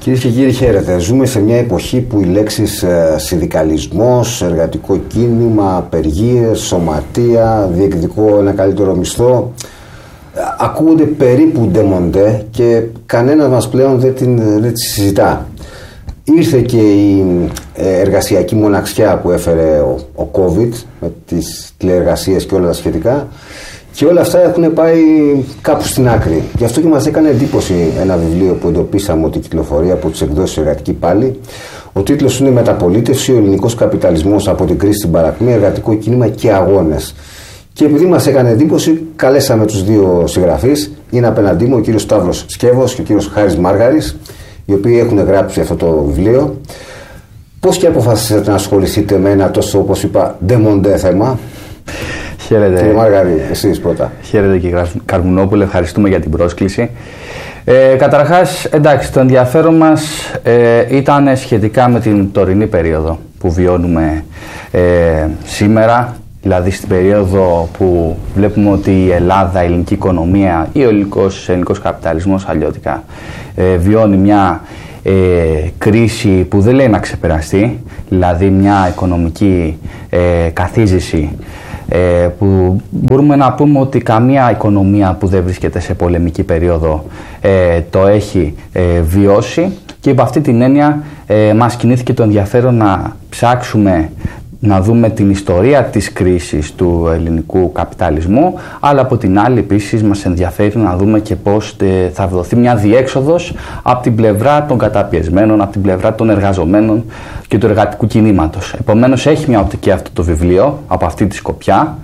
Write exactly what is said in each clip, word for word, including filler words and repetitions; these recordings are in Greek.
Κυρίες και κύριοι, χαίρετε. Ζούμε σε μια εποχή που οι λέξεις ε, συνδικαλισμός, εργατικό κίνημα, απεργίες, σωματεία, διεκδικώ ένα καλύτερο μισθό ε, ακούγονται περίπου ντεμοντέ και κανένας μας πλέον δεν, την, δεν τις συζητά. Ήρθε και η ε, εργασιακή μοναξιά που έφερε ο, ο COVID με τις τηλεεργασίες και όλα τα σχετικά. Και όλα αυτά έχουν πάει κάπου στην άκρη. Γι' αυτό και μας έκανε εντύπωση ένα βιβλίο που εντοπίσαμε ότι κυκλοφορεί από τις εκδόσεις Εργατική Πάλη. Ο τίτλος είναι «Μεταπολίτευση, ο ελληνικός καπιταλισμός από την κρίση στην παρακμή, εργατικό κίνημα και αγώνες». Και επειδή μας έκανε εντύπωση, καλέσαμε τους δύο συγγραφείς. Είναι απέναντί μου ο κύριος Σταύρος Σκεύος και ο κύριος Χάρης Μάργαρης, οι οποίοι έχουν γράψει αυτό το βιβλίο. Πώς και αποφασίσατε να ασχοληθείτε με ένα τόσο, όπως είπα, ντεμοντέ θέμα? Χαίρετε. Κύριε Μάργαρη, εσείς πρώτα. Χαίρετε κύριε Καρμουνόπουλε, ευχαριστούμε για την πρόσκληση. Ε, καταρχάς, εντάξει, το ενδιαφέρον μας ε, ήταν σχετικά με την τωρινή περίοδο που βιώνουμε ε, σήμερα, δηλαδή στην περίοδο που βλέπουμε ότι η Ελλάδα, η ελληνική οικονομία ή ο ελληνικός, ελληνικός καπιταλισμός αλλιώτικα ε, βιώνει μια ε, κρίση που δεν λέει να ξεπεραστεί, δηλαδή μια οικονομική ε, καθίζηση Ε, που μπορούμε να πούμε ότι καμία οικονομία που δεν βρίσκεται σε πολεμική περίοδο ε, το έχει ε, βιώσει, και υπό αυτή την έννοια ε, μας κινήθηκε το ενδιαφέρον να ψάξουμε να δούμε την ιστορία της κρίσης του ελληνικού καπιταλισμού, αλλά από την άλλη επίσης μας ενδιαφέρει να δούμε και πώς ε, θα δοθεί μια διέξοδος από την πλευρά των καταπιεσμένων, από την πλευρά των εργαζομένων και του εργατικού κινήματος. Επομένως έχει μια οπτική αυτό το βιβλίο από αυτή τη σκοπιά.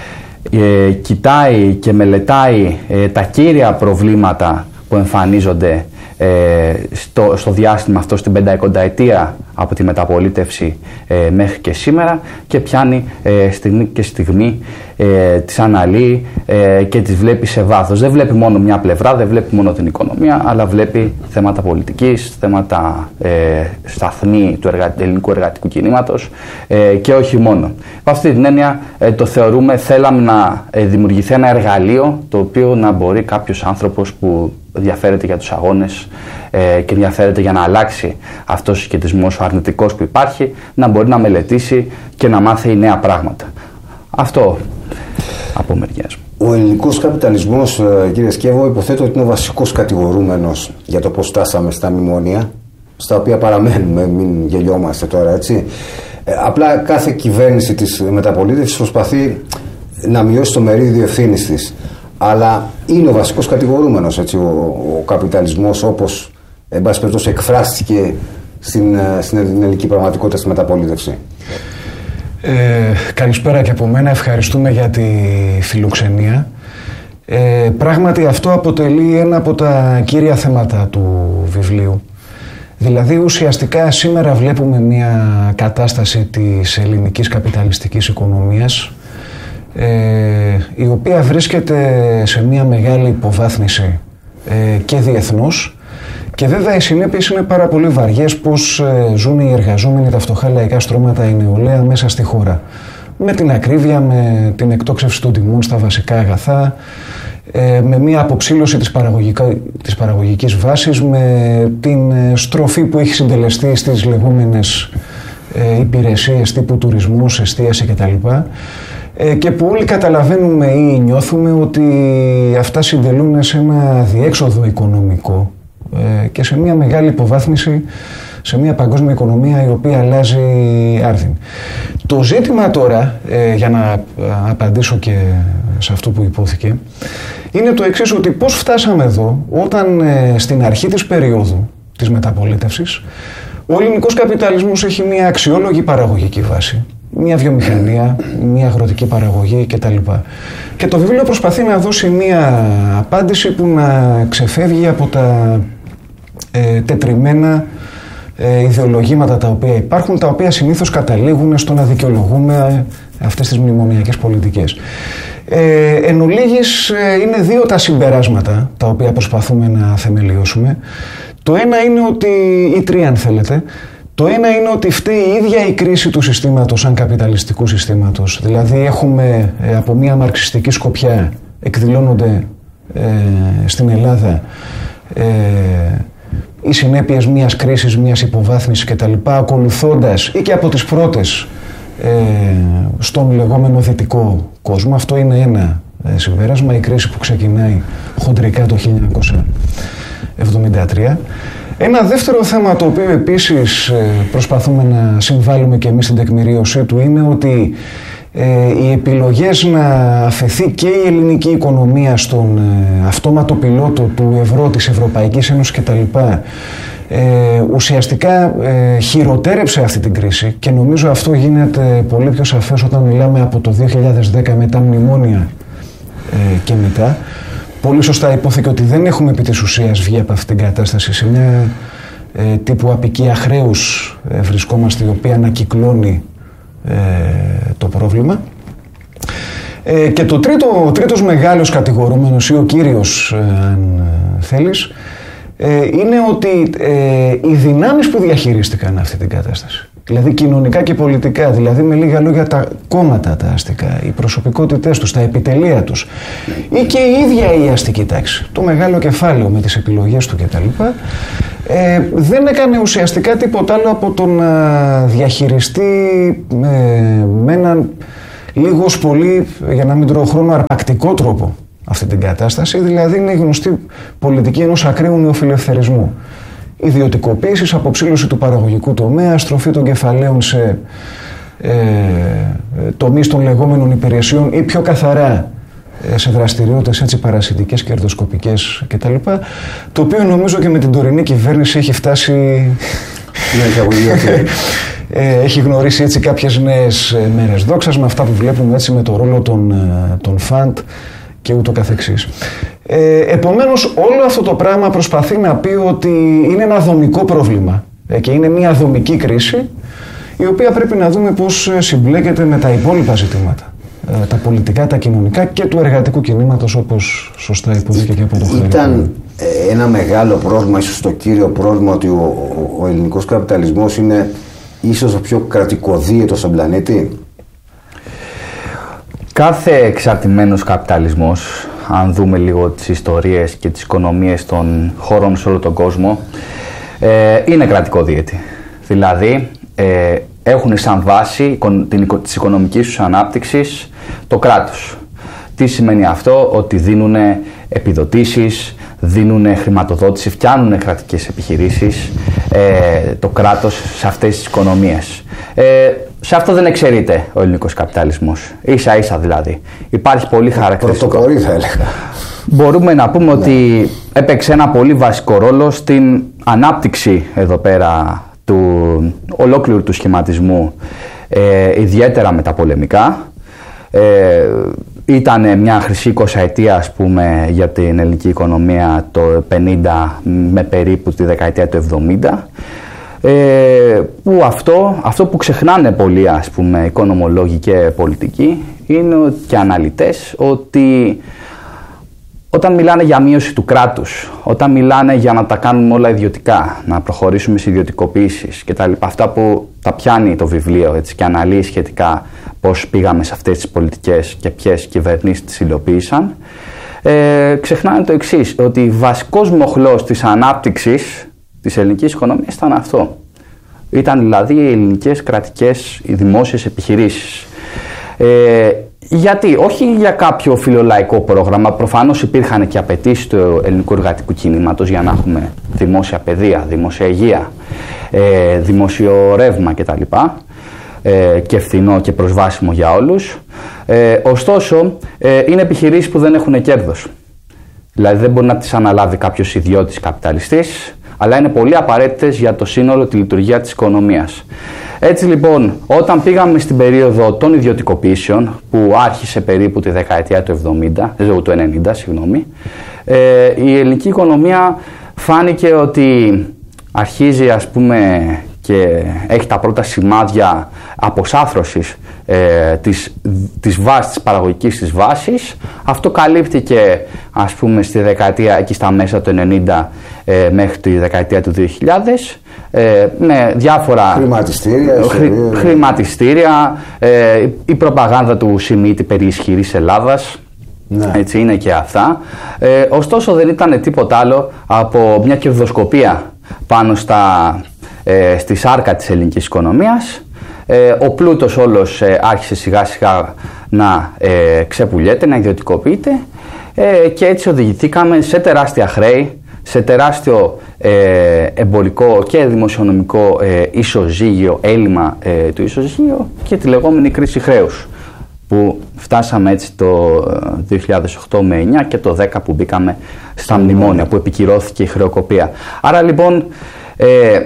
Ε, κοιτάει και μελετάει ε, τα κύρια προβλήματα που εμφανίζονται ε, στο, στο διάστημα αυτό, στην πενταεκονταετία από τη μεταπολίτευση ε, μέχρι και σήμερα, και πιάνει ε, στιγμή και στιγμή ε, τις αναλύει ε, και τις βλέπει σε βάθος. Δεν βλέπει μόνο μια πλευρά, δεν βλέπει μόνο την οικονομία, αλλά βλέπει θέματα πολιτικής, θέματα ε, σταθμή του εργα... ελληνικού εργατικού κινήματος ε, και όχι μόνο. Από αυτή την έννοια ε, το θεωρούμε, θέλαμε να ε, δημιουργηθεί ένα εργαλείο το οποίο να μπορεί κάποιος άνθρωπος που ενδιαφέρεται για τους αγώνες ε, και ενδιαφέρεται για να αλλάξει αυτός ο συσχετισμός ο αρνητικός που υπάρχει, να μπορεί να μελετήσει και να μάθει νέα πράγματα. Αυτό από μεριάς μου. Ο ελληνικός καπιταλισμός, κύριε Σκεύο, υποθέτω ότι είναι ο βασικός κατηγορούμενος για το πώς στάσαμε στα μνημόνια, στα οποία παραμένουμε, μην γελιόμαστε τώρα, έτσι. Ε, απλά κάθε κυβέρνηση της μεταπολίτευσης προσπαθεί να μειώσει το μερίδιο ευθύνης της. Αλλά είναι ο βασικός κατηγορούμενος, έτσι, ο, ο καπιταλισμός, όπως εν πάση περιπτώσει εκφράστηκε στην, στην ελληνική πραγματικότητα στη μεταπολίτευση. Ε, καλησπέρα και από μένα, ευχαριστούμε για τη φιλοξενία. Ε, πράγματι αυτό αποτελεί ένα από τα κύρια θέματα του βιβλίου. Δηλαδή ουσιαστικά σήμερα βλέπουμε μια κατάσταση της ελληνικής καπιταλιστικής οικονομίας, Ε, η οποία βρίσκεται σε μια μεγάλη υποβάθμιση ε, και διεθνώς, και βέβαια οι συνέπειες είναι πάρα πολύ βαριές, πως ε, ζουν οι εργαζόμενοι, τα φτωχά λαϊκά στρώματα, η νεολαία μέσα στη χώρα, με την ακρίβεια, με την εκτόξευση των τιμών στα βασικά αγαθά, ε, με μια αποψήλωση της, της παραγωγικής βάσης, με την στροφή που έχει συντελεστεί στις λεγόμενες ε, υπηρεσίες τύπου τουρισμός, εστίαση κτλ. Και που όλοι καταλαβαίνουμε ή νιώθουμε ότι αυτά συντελούν σε ένα διέξοδο οικονομικό και σε μια μεγάλη υποβάθμιση σε μια παγκόσμια οικονομία η οποία αλλάζει άρδιν. Το ζήτημα τώρα, για να απαντήσω και σε αυτό που υπόθηκε, είναι το εξής, ότι πώς φτάσαμε εδώ όταν στην αρχή της περίοδου της μεταπολίτευσης ο ελληνικός καπιταλισμός έχει μια αξιόλογη παραγωγική βάση, μια βιομηχανία, μια αγροτική παραγωγή κτλ. Και το βιβλίο προσπαθεί να δώσει μια απάντηση που να ξεφεύγει από τα ε, τετριμμένα ε, ιδεολογήματα τα οποία υπάρχουν, τα οποία συνήθως καταλήγουν στο να δικαιολογούμε αυτές τις μνημονιακές πολιτικές. Ε, εν ολίγης, ε, είναι δύο τα συμπεράσματα τα οποία προσπαθούμε να θεμελιώσουμε. Το ένα είναι ότι, ή τρία αν θέλετε, το ένα είναι ότι φταίει η ίδια η κρίση του συστήματος σαν καπιταλιστικού συστήματος. Δηλαδή έχουμε ε, από μια μαρξιστική σκοπιά εκδηλώνονται ε, στην Ελλάδα ε, οι συνέπειες μιας κρίσης, μιας υποβάθμισης κτλ. Ακολουθώντας ή και από τις πρώτες ε, στον λεγόμενο δυτικό κόσμο. Αυτό είναι ένα ε, συμπέρασμα, η κρίση που ξεκινάει χοντρικά το χίλια εννιακόσια εβδομήντα τρία. Ένα δεύτερο θέμα το οποίο επίσης ε, προσπαθούμε να συμβάλλουμε και εμείς στην τεκμηρίωσή του είναι ότι ε, οι επιλογές να αφαιθεί και η ελληνική οικονομία στον ε, αυτόματο πιλότο του ευρώ, της Ευρωπαϊκής Ένωσης κτλ. Ε, ουσιαστικά ε, χειροτέρεψε αυτή την κρίση και νομίζω αυτό γίνεται πολύ πιο σαφές όταν μιλάμε από το δύο χιλιάδες δέκα με τα μνημόνια ε, και μετά. Πολύ σωστά υπόθηκε ότι δεν έχουμε επί της ουσίας βγει από αυτή την κατάσταση. Σε μια ε, τύπου απικία χρέους ε, βρισκόμαστε, η οποία ανακυκλώνει ε, το πρόβλημα. Ε, και το τρίτο, ο τρίτος μεγάλος κατηγορούμενος ή ο κύριος, ε, αν ε, θέλεις, ε, είναι ότι ε, οι δυνάμεις που διαχειρίστηκαν αυτή την κατάσταση, δηλαδή κοινωνικά και πολιτικά, δηλαδή με λίγα λόγια τα κόμματα τα αστικά, οι προσωπικότητές τους, τα επιτελεία τους ή και η ίδια η αστική τάξη, το μεγάλο κεφάλαιο με τις επιλογές του κτλ. Ε, δεν έκανε ουσιαστικά τίποτα άλλο από το να διαχειριστεί ε, με έναν λίγος πολύ, για να μην τρώω χρόνο, αρπακτικό τρόπο αυτή την κατάσταση, δηλαδή είναι η γνωστή πολιτική ενός ακραίου νεοφιλελευθερισμού. Ιδιωτικοποίησης, αποψήλωση του παραγωγικού τομέα, στροφή των κεφαλαίων σε ε, τομείς των λεγόμενων υπηρεσιών ή πιο καθαρά ε, σε δραστηριότητες έτσι παρασιτικές, κερδοσκοπικές κτλ. Το οποίο νομίζω και με την τωρινή κυβέρνηση έχει φτάσει... ε, έχει γνωρίσει έτσι κάποιες νέες μέρες δόξας με αυτά που βλέπουμε έτσι με το ρόλο των, των φαντ και ούτω καθεξής. Ε, επομένως, όλο αυτό το πράγμα προσπαθεί να πει ότι είναι ένα δομικό πρόβλημα ε, και είναι μια δομική κρίση η οποία πρέπει να δούμε πώς συμπλέκεται με τα υπόλοιπα ζητήματα. Ε, τα πολιτικά, τα κοινωνικά και του εργατικού κινήματος, όπως σωστά υπόθηκε και από το Χαρίτο. Ήταν ε, ένα μεγάλο πρόβλημα, ίσως το κύριο πρόβλημα, ότι ο, ο, ο ελληνικός καπιταλισμός είναι ίσως ο πιο κρατικοδίαιτος στον πλανήτη. Κάθε εξαρτημένος καπιταλισμός, αν δούμε λίγο τις ιστορίες και τις οικονομίες των χωρών σε όλο τον κόσμο, ε, είναι κρατικοδίαιτη. Δηλαδή, ε, έχουν σαν βάση την, της οικονομικής τους ανάπτυξης το κράτος. Τι σημαίνει αυτό? Ότι δίνουν επιδοτήσεις, δίνουν χρηματοδότηση, φτιάνουν κρατικές επιχειρήσεις ε, το κράτος σε αυτές τις οικονομίες. Ε, σε αυτό δεν εξαιρείται ο ελληνικός καπιταλισμός. Ίσα ίσα δηλαδή. Υπάρχει πολύ χαρακτηριστικό. Πρωτοπορεί θα έλεγα. Μπορούμε να πούμε ναι. ότι έπαιξε ένα πολύ βασικό ρόλο στην ανάπτυξη εδώ πέρα του ολόκληρου του σχηματισμού, ε, ιδιαίτερα με τα πολεμικά. Ε, ήταν μια χρυσή εικοσαετία, ας πούμε, για την ελληνική οικονομία το πενήντα με περίπου τη δεκαετία του εβδομήντα. Ε, που αυτό, αυτό που ξεχνάνε πολλοί, ας πούμε, οικονομολόγοι και πολιτικοί είναι ότι, και αναλυτές, ότι όταν μιλάνε για μείωση του κράτους, όταν μιλάνε για να τα κάνουμε όλα ιδιωτικά, να προχωρήσουμε σε ιδιωτικοποίησεις και τα λοιπά, αυτά που τα πιάνει το βιβλίο έτσι, και αναλύει σχετικά πώς πήγαμε σε αυτές τις πολιτικές και ποιες κυβερνήσεις τις υλοποίησαν, ε, ξεχνάνε το εξής, ότι βασικός μοχλός της ανάπτυξης της ελληνικής οικονομίας ήταν αυτό. Ήταν δηλαδή οι ελληνικές κρατικές, οι δημόσιες επιχειρήσεις. Ε, γιατί, όχι για κάποιο φιλολαϊκό πρόγραμμα, προφανώς υπήρχαν και απαιτήσεις του ελληνικού εργατικού κινήματος για να έχουμε δημόσια παιδεία, δημόσια υγεία, ε, δημόσιο ρεύμα κτλ. Ε, και φθηνό και προσβάσιμο για όλους. Ε, ωστόσο, ε, είναι επιχειρήσεις που δεν έχουν κέρδος. Δηλαδή δεν μπορεί να τις αναλάβει κάποιος ιδιώτης καπιταλιστής, αλλά είναι πολύ απαραίτητες για το σύνολο τη λειτουργία της οικονομίας. Έτσι λοιπόν, όταν πήγαμε στην περίοδο των ιδιωτικοποίησεων, που άρχισε περίπου τη δεκαετία του εβδομήντα, του ενενήντα, συγγνώμη, ε, η ελληνική οικονομία φάνηκε ότι αρχίζει, ας πούμε, και έχει τα πρώτα σημάδια αποσάθρωσης ε, της, της βάσης, της παραγωγικής της βάσης. Αυτό καλύπτηκε, ας πούμε, στη δεκαετία, εκεί στα μέσα του ενενήντα ε, μέχρι τη δεκαετία του δύο χιλιάδες, ε, με διάφορα χρηματιστήρια, χρη, χρηματιστήρια ε, η προπαγάνδα του Σιμίτη περί ισχυρής Ελλάδας. Ναι. Έτσι είναι και αυτά. Ε, ωστόσο δεν ήταν τίποτα άλλο από μια κερδοσκοπία πάνω στα, ε, στη σάρκα της ελληνικής οικονομίας. Ε, ο πλούτος όλος ε, άρχισε σιγά σιγά να ε, ξεπουλιέται, να ιδιωτικοποιείται ε, και έτσι οδηγηθήκαμε σε τεράστια χρέη, σε τεράστιο ε, εμπορικό και δημοσιονομικό ε, ισοζύγιο, έλλειμμα ε, του ισοζύγιο και τη λεγόμενη κρίση χρέους που φτάσαμε έτσι το δύο χιλιάδες οκτώ με εννιά και το δέκα που μπήκαμε στα μνημόνια, που επικυρώθηκε η χρεοκοπία. Άρα λοιπόν ε,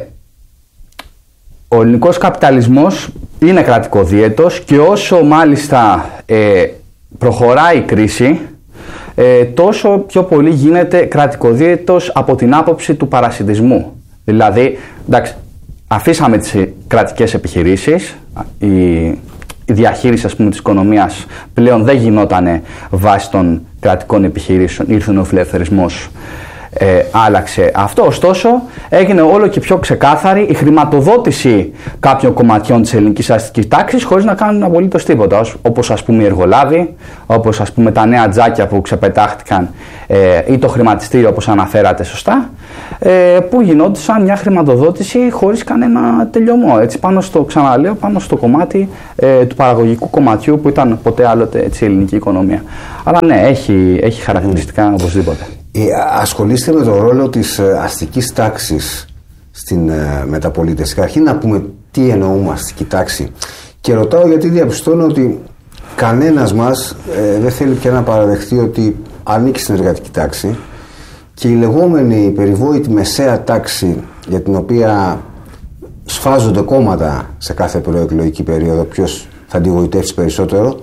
ο ελληνικός καπιταλισμός είναι κρατικοδίαιτος και όσο μάλιστα ε, προχωράει η κρίση, ε, τόσο πιο πολύ γίνεται κρατικοδίαιτος από την άποψη του παρασιτισμού. Δηλαδή, εντάξει, αφήσαμε τις κρατικές επιχειρήσεις, η, η διαχείριση, ας πούμε, της οικονομίας πλέον δεν γινόταν βάσει των κρατικών επιχειρήσεων, ήρθε ο νεοφιλελευθερισμός. Ε, άλλαξε αυτό, ωστόσο έγινε όλο και πιο ξεκάθαρη η χρηματοδότηση κάποιων κομματιών της ελληνικής αστικής τάξης χωρίς να κάνουν απολύτως τίποτα, όπως ας πούμε οι εργολάβοι, όπως ας πούμε τα νέα τζάκια που ξεπετάχτηκαν ε, ή το χρηματιστήριο όπως αναφέρατε σωστά, ε, που γινόντουσαν μια χρηματοδότηση χωρίς κανένα τελειωμό, έτσι, πάνω στο, ξαναλέω, πάνω στο κομμάτι ε, του παραγωγικού κομματιού που ήταν ποτέ άλλοτε έτσι, η ελληνική οικονομία. Αλλά ναι, έχει, έχει χαρακτηριστικά οπωσδήποτε. Ασχολείστε με τον ρόλο της αστικής τάξης στην μεταπολίτευση. Καταρχήν να πούμε τι εννοούμε αστική τάξη. Και ρωτάω γιατί διαπιστώνω ότι κανένας μας ε, δεν θέλει πια να παραδεχτεί ότι ανήκει στην εργατική τάξη και η λεγόμενη περιβόητη μεσαία τάξη για την οποία σφάζονται κόμματα σε κάθε προεκλογική περίοδο, ποιος θα την γοητεύσει περισσότερο,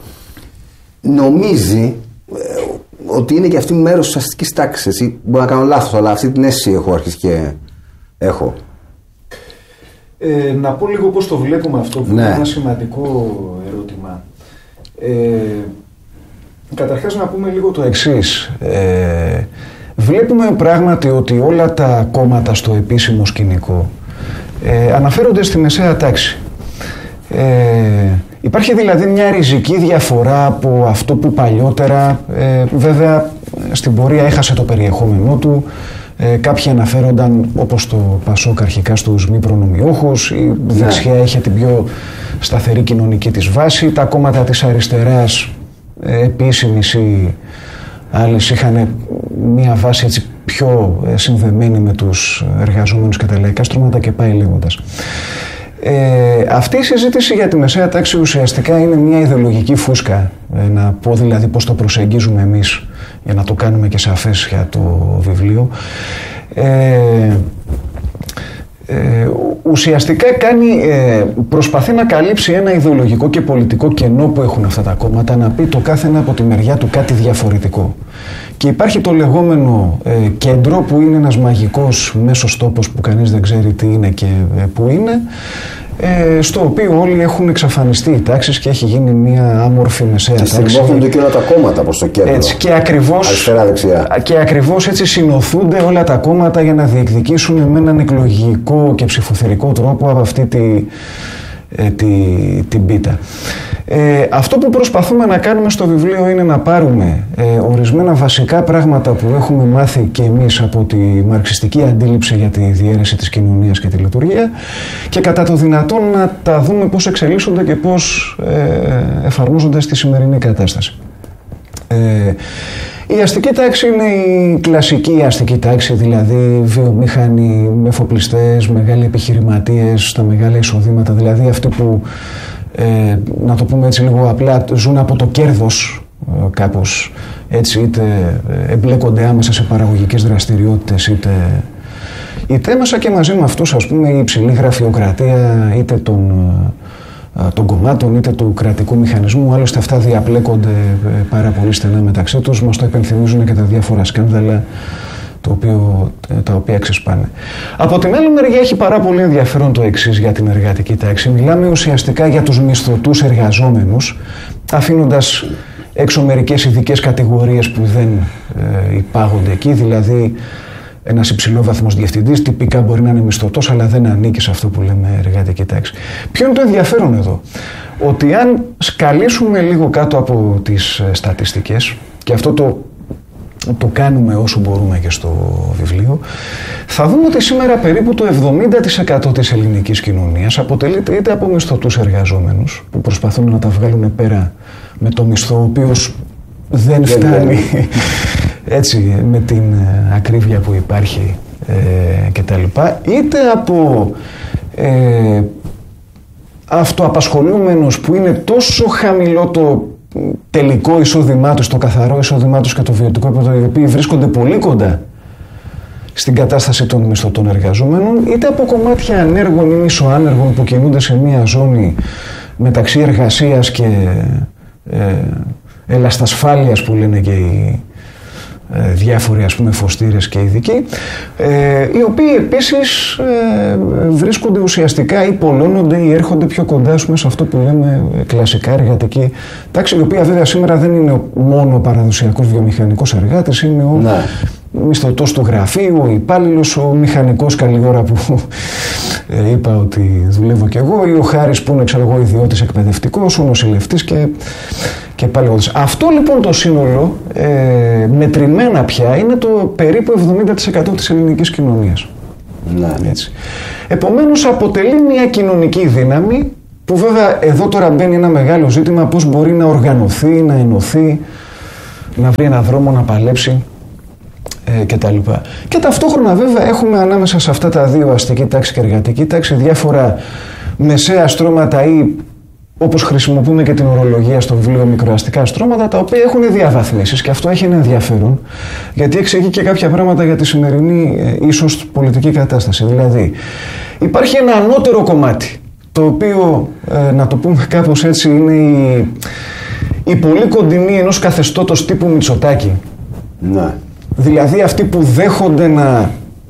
νομίζει ε, ότι είναι και αυτή μέρος της αστικής τάξης. Έτσι. Μπορώ να κάνω λάθος, αλλά αυτή την αίσθηση έχω αρχίσει και έχω. Ε, να πω λίγο πώς το βλέπουμε αυτό, που ναι. είναι ένα σημαντικό ερώτημα. Ε, καταρχάς να πούμε λίγο το εξής. Ε, βλέπουμε πράγματι ότι όλα τα κόμματα στο επίσημο σκηνικό ε, αναφέρονται στη μεσαία τάξη. Ε, Υπάρχει δηλαδή μια ριζική διαφορά από αυτό που παλιότερα, ε, βέβαια στην πορεία έχασε το περιεχόμενό του, ε, κάποιοι αναφέρονταν όπως το Πασόκ αρχικά στους μη προνομιούχους, η δεξιά είχε την πιο σταθερή κοινωνική της βάση, τα κόμματα της αριστεράς ε, επίσημης ή άλλες είχαν μια βάση έτσι πιο ε, συνδεμένη με τους εργαζόμενους και τα λαϊκά στρώματα και πάει λέγοντας. Ε, αυτή η συζήτηση για τη μεσαία τάξη ουσιαστικά είναι μια ιδεολογική φούσκα. Ε, να πω δηλαδή πώς το προσεγγίζουμε εμείς για να το κάνουμε και σαφές για το βιβλίο. Ε, ε, ουσιαστικά κάνει, ε, προσπαθεί να καλύψει ένα ιδεολογικό και πολιτικό κενό που έχουν αυτά τα κόμματα, να πει το κάθε ένα από τη μεριά του κάτι διαφορετικό. Και υπάρχει το λεγόμενο ε, κέντρο που είναι ένας μαγικός μέσος τόπος που κανείς δεν ξέρει τι είναι και ε, που είναι, ε, στο οποίο όλοι έχουν εξαφανιστεί οι τάξεις και έχει γίνει μια άμορφη μεσαία τάξη. Και στριμώχνονται και όλα τα κόμματα προς το κέντρο. Έτσι, και ακριβώς, αριστερά, δεξιά. Και ακριβώς έτσι συνοθούνται όλα τα κόμματα για να διεκδικήσουν με έναν εκλογικό και ψηφοθερικό τρόπο από αυτή τη, ε, τη, την πίτα. Ε, αυτό που προσπαθούμε να κάνουμε στο βιβλίο είναι να πάρουμε ε, ορισμένα βασικά πράγματα που έχουμε μάθει και εμείς από τη μαρξιστική αντίληψη για τη διαίρεση της κοινωνίας και τη λειτουργία και κατά το δυνατόν να τα δούμε πώς εξελίσσονται και πώς ε, εφαρμόζονται στη σημερινή κατάσταση. Ε, η αστική τάξη είναι η κλασική αστική τάξη, δηλαδή βιομήχανοι, εφοπλιστές, μεγάλοι επιχειρηματίες, τα μεγάλα εισοδήματα, δηλαδή αυτοί που Ε, να το πούμε έτσι λίγο απλά, ζουν από το κέρδος ε, κάπως έτσι, είτε εμπλέκονται άμεσα σε παραγωγικές δραστηριότητες είτε, είτε μέσα και μαζί με αυτούς, ας πούμε, η υψηλή γραφειοκρατία είτε των, ε, των κομμάτων είτε του κρατικού μηχανισμού, άλλωστε αυτά διαπλέκονται ε, πάρα πολύ στενά μεταξύ τους, μας το επενθυμίζουν και τα διάφορα σκάνδαλα το οποίο, τα οποία ξεσπάνε. Από την άλλη μεριά έχει πάρα πολύ ενδιαφέρον το εξής για την εργατική τάξη. Μιλάμε ουσιαστικά για τους μισθωτούς εργαζόμενους, αφήνοντας έξω μερικές ειδικές κατηγορίες που δεν ε, υπάγονται εκεί, δηλαδή ένας υψηλόβαθμος διευθυντής τυπικά μπορεί να είναι μισθωτός, αλλά δεν ανήκει σε αυτό που λέμε εργατική τάξη. Ποιο είναι το ενδιαφέρον εδώ? Ότι αν σκαλίσουμε λίγο κάτω από τις στατιστικές, και αυτό το το κάνουμε όσο μπορούμε και στο βιβλίο, θα δούμε ότι σήμερα περίπου το εβδομήντα τοις εκατό της ελληνικής κοινωνίας αποτελείται είτε από μισθωτούς εργαζόμενους που προσπαθούν να τα βγάλουν πέρα με το μισθό, ο οποίος δεν φτάνει έτσι με την ακρίβεια που υπάρχει ε, και τα λοιπά, είτε από ε, αυτοαπασχολούμενους που είναι τόσο χαμηλό το τελικό εισόδημά τους, το καθαρό εισόδημά τους και το βιωτικό επίπεδο, οι οποίοι βρίσκονται πολύ κοντά στην κατάσταση των μισθωτών εργαζόμενων, είτε από κομμάτια ανέργων ή μισοάνεργων που κινούνται σε μια ζώνη μεταξύ εργασίας και ε, ελαστασφάλειας που λένε και οι ε, διάφοροι ας πούμε φωστήρες και ειδικοί, ε, οι οποίοι επίσης ε, βρίσκονται ουσιαστικά ή πολλώνονται ή έρχονται πιο κοντά πούμε, σε αυτό που λέμε κλασικά εργατική τάξη, η οποία βέβαια σήμερα δεν είναι μόνο ο παραδοσιακός βιομηχανικός εργάτης, είναι ο ναι. μισθωτός του γραφείου, ο υπάλληλος, ο μηχανικός καλή ώρα που ε, είπα ότι δουλεύω κι εγώ, ή ο Χάρης που είναι ξέρω εγώ ιδιώτης εκπαιδευτικός, ο νοσηλευτής και, και πάλι εγώ. Αυτό λοιπόν το σύνολο ε, μετρημένα πια είναι το περίπου εβδομήντα τοις εκατό της ελληνικής κοινωνίας. Ναι. Έτσι. Επομένως αποτελεί μια κοινωνική δύναμη που βέβαια εδώ τώρα μπαίνει ένα μεγάλο ζήτημα πώς μπορεί να οργανωθεί, να ενωθεί, να βρει ένα δρόμο να παλέψει ε, και τα λοιπά. Και ταυτόχρονα βέβαια έχουμε ανάμεσα σε αυτά τα δύο, αστική τάξη και εργατική τάξη, διάφορα μεσαία στρώματα ή όπως χρησιμοποιούμε και την ορολογία στο βιβλίο μικροαστικά στρώματα, τα οποία έχουν διαβαθμίσεις και αυτό έχει ένα ενδιαφέρον γιατί εξηγεί και κάποια πράγματα για τη σημερινή ε, ίσως πολιτική κατάσταση. Δηλαδή υπάρχει ένα ανώτερο κομμάτι το οποίο ε, να το πούμε κάπως έτσι είναι η, η πολύ κοντινή ενός καθεστώτος τύπου Μητσοτάκη. Ναι. Δηλαδή αυτοί που δέχονται να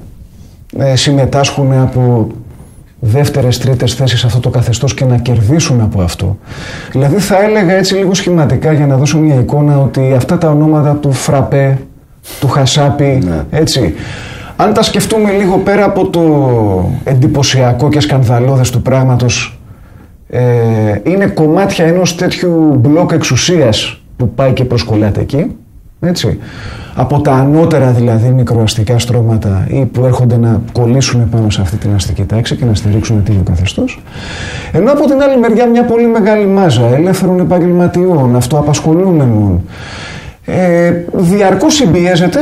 ε, συμμετάσχουν από δεύτερες, τρίτες θέσεις σε αυτό το καθεστώς και να κερδίσουν από αυτό. Δηλαδή θα έλεγα έτσι λίγο σχηματικά για να δώσω μια εικόνα ότι αυτά τα ονόματα του Φραπέ, του Χασάπη, ναι. έτσι, αν τα σκεφτούμε λίγο πέρα από το εντυπωσιακό και σκανδαλώδες του πράγματος, ε, είναι κομμάτια ενός τέτοιου μπλοκ εξουσίας που πάει και προσκολάται εκεί. Έτσι. Από τα ανώτερα δηλαδή μικροαστικά στρώματα ή που έρχονται να κολλήσουν πάνω σε αυτή την αστική τάξη και να στηρίξουν το καθεστώς. Ενώ από την άλλη μεριά μια πολύ μεγάλη μάζα ελεύθερων επαγγελματιών, αυτοαπασχολούμενων ε, διαρκώς συμπιέζεται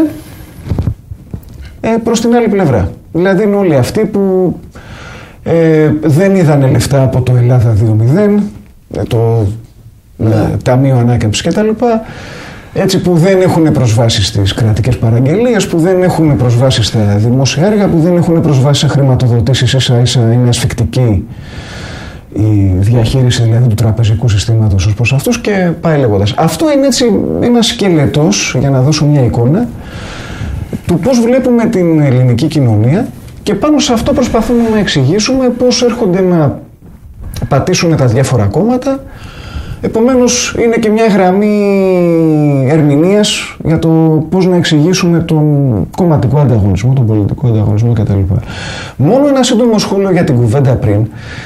ε, προς την άλλη πλευρά. Δηλαδή είναι όλοι αυτοί που ε, δεν είδανε λεφτά από το Ελλάδα δύο μηδέν, το ναι. ε, Ταμείο Ανάκαμψης κτλ. Έτσι που δεν έχουν προσβάσει στις κρατικές παραγγελίες, που δεν έχουν προσβάσει στα δημόσια έργα, που δεν έχουν προσβάσει σε χρηματοδοτήσεις, ίσα ίσα είναι ασφικτική η διαχείριση δηλαδή του τραπεζικού συστήματος ως προς αυτούς και πάει λέγοντας. Αυτό είναι έτσι ένας σκελετός, για να δώσω μια εικόνα, του πώς βλέπουμε την ελληνική κοινωνία και πάνω σε αυτό προσπαθούμε να εξηγήσουμε πώς έρχονται να πατήσουν τα διάφορα κόμματα. Επομένως είναι και μια γραμμή ερμηνείας για το πώς να εξηγήσουμε τον κομματικό ανταγωνισμό, τον πολιτικό ανταγωνισμό κτλ. Μόνο ένα σύντομο σχόλιο για την κουβέντα πριν.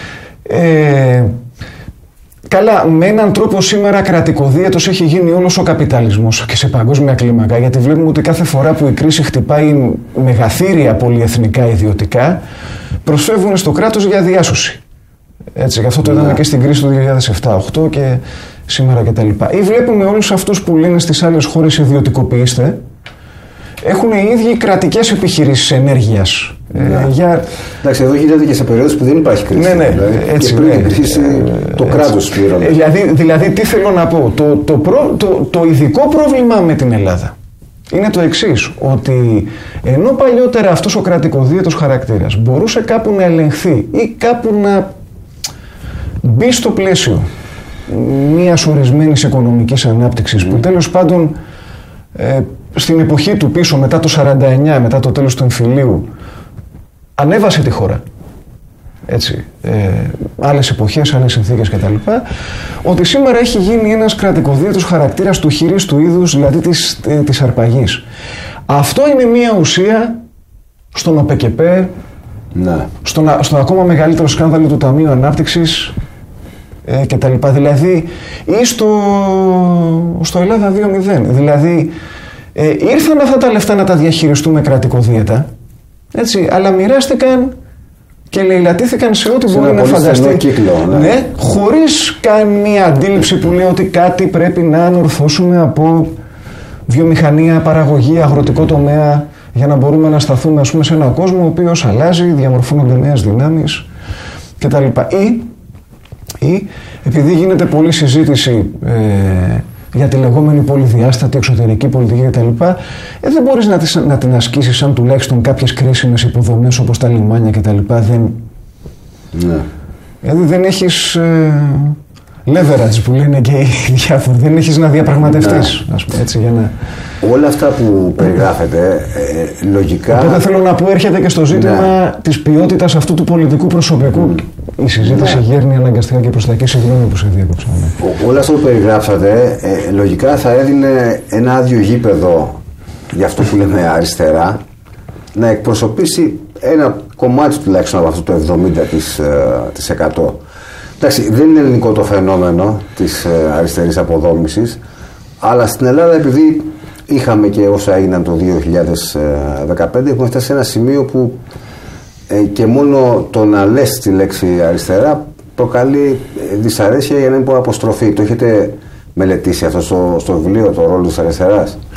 Ε, καλά, με έναν τρόπο σήμερα κρατικοδίαιτος έχει γίνει όλος ο καπιταλισμός και σε παγκόσμια κλίμακα, γιατί βλέπουμε ότι κάθε φορά που η κρίση χτυπάει μεγαθύρια πολυεθνικά ιδιωτικά, προσφεύγουν στο κράτος για διάσωση. Έτσι, γι' αυτό το είδαμε yeah. και στην κρίση του δύο χιλιάδες επτά οκτώ και σήμερα κτλ. Ή βλέπουμε όλους αυτούς που λένε στις άλλες χώρες ιδιωτικοποιήστε, έχουν οι ίδιοι κρατικές επιχειρήσεις ενέργειας. Yeah. Ε, για... Εντάξει, εδώ γίνεται και σε περίοδους που δεν υπάρχει κρίση. Ναι, ναι, δηλαδή, έτσι. Και πριν ναι, την κρίση ε, το κράτος πλήρωνε. Ε, δηλαδή, δηλαδή, τι θέλω να πω, το, το, προ, το, το ειδικό πρόβλημα με την Ελλάδα είναι το εξής, ότι ενώ παλιότερα αυτός ο κρατικοδίαιτος χαρακτήρας μπορούσε κάπου να ελεγχθεί ή κάπου να μπει στο πλαίσιο μιας ορισμένης οικονομικής ανάπτυξης mm. που τέλος πάντων ε, στην εποχή του πίσω μετά το σαράντα εννιά, μετά το τέλος του εμφυλίου ανέβασε τη χώρα. Έτσι, ε, άλλες εποχές, άλλες συνθήκες κτλ. Ότι σήμερα έχει γίνει ένας κρατικοδίαιτος χαρακτήρας του χειρίστου είδους, δηλαδή της, ε, της αρπαγής. Αυτό είναι μια ουσία στον ΟΠΕΚΕΠΕ, ναι. στον, στον ακόμα μεγαλύτερο σκάνδαλο του Ταμείου Ανάπτυξης ε, και τα λοιπά. Δηλαδή, ή στο, στο Ελλάδα δύο μηδέν. Δηλαδή, Ε, ήρθαν αυτά τα λεφτά να τα διαχειριστούμε κρατικοδίαιτα, έτσι, αλλά μοιράστηκαν και λαιλατήθηκαν σε ό,τι σε μπορεί να φανταστεί. Κύκλο, ναι. Ναι, χωρίς καμία αντίληψη που λέει ότι κάτι πρέπει να ανορθώσουμε από βιομηχανία, παραγωγή, αγροτικό τομέα, για να μπορούμε να σταθούμε, ας πούμε, σε έναν κόσμο ο οποίος αλλάζει, διαμορφώνονται νέες δυνάμεις κτλ. Ή, ή επειδή γίνεται πολλή συζήτηση ε, για τη λεγόμενη πολυδιάστατη εξωτερική πολιτική κτλ. Ε, δεν μπορείς να, τις, να την ασκήσεις αν τουλάχιστον κάποιες κρίσιμες υποδομές όπως τα λιμάνια κτλ. Δεν, ναι. Δηλαδή δεν έχεις ε, leverage που λένε και οι διάφοροι, δεν έχεις να διαπραγματευτείς, ναι. Ας πούμε, έτσι, για να... Όλα αυτά που περιγράφεται, ε, λογικά... Οπότε θέλω να πω, έρχεται και στο ζήτημα, ναι, της ποιότητας αυτού του πολιτικού προσωπικού. Mm. Η συζήτηση, ναι, γέρνει αναγκαστικά και προς τα εκεί. Συγγνώμη που σε διέκοψα. Ναι. Όλα αυτά που περιγράψατε, ε, λογικά θα έδινε ένα άδειο γήπεδο για αυτό που λέμε αριστερά, να εκπροσωπήσει ένα κομμάτι τουλάχιστον από αυτό το εβδομήντα τοις εκατό. Εντάξει, δεν είναι ελληνικό το φαινόμενο της ε, αριστερής αποδόμησης, αλλά στην Ελλάδα, επειδή είχαμε και όσα έγιναν το δύο χιλιάδες δεκαπέντε, έχουμε φτάσει σε ένα σημείο που ε, και μόνο το να λες τη λέξη αριστερά προκαλεί δυσαρέσκεια, για να μην πω αποστροφή. Το έχετε μελετήσει αυτό στο, στο βιβλίο, το ρόλο της αριστεράς?